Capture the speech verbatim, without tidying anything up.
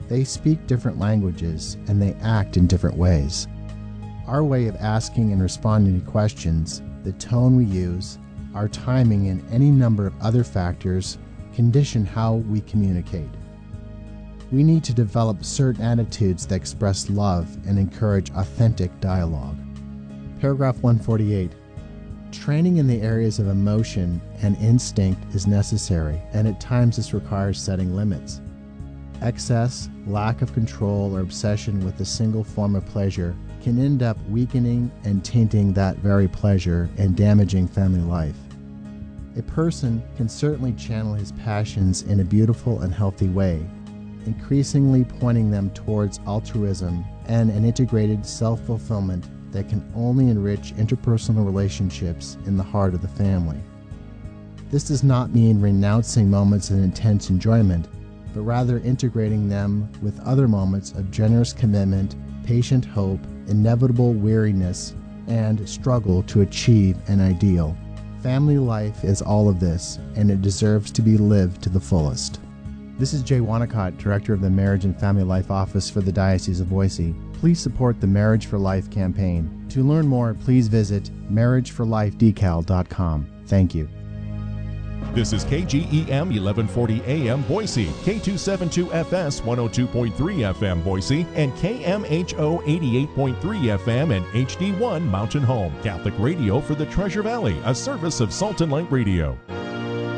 They speak different languages and they act in different ways. Our way of asking and responding to questions, the tone we use, our timing, and any number of other factors condition how we communicate. We need to develop certain attitudes that express love and encourage authentic dialogue. Paragraph one forty-eight. Training in the areas of emotion and instinct is necessary, and at times this requires setting limits. Excess, lack of control, or obsession with a single form of pleasure can end up weakening and tainting that very pleasure and damaging family life. A person can certainly channel his passions in a beautiful and healthy way, increasingly pointing them towards altruism and an integrated self-fulfillment that can only enrich interpersonal relationships in the heart of the family. This does not mean renouncing moments of intense enjoyment, but rather integrating them with other moments of generous commitment, patient hope, inevitable weariness, and struggle to achieve an ideal. Family life is all of this, and it deserves to be lived to the fullest. This is Jay Wanacott, Director of the Marriage and Family Life Office for the Diocese of Boise. Please support the Marriage for Life campaign. To learn more, please visit marriage for life decal dot com. Thank you. This is K G E M eleven forty A M Boise, K two seventy-two F S one oh two point three F M Boise, and K M H O eighty-eight point three F M and H D one Mountain Home. Catholic radio for the Treasure Valley, a service of Salt and Light Radio.